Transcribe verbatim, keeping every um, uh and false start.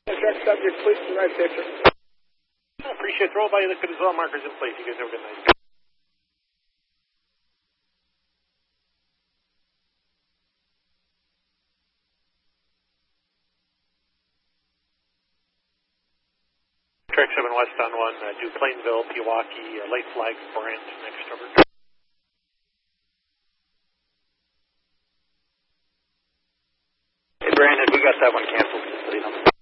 Track subject, please, the right picture. I appreciate it. Throw by you. Look at his all markers in place. You guys have a good night. Track seven west on one, uh, do Plainville, Pewaukee, uh, late flag, Brant, next over. Hey, Brandon, we got that one canceled, just so you know.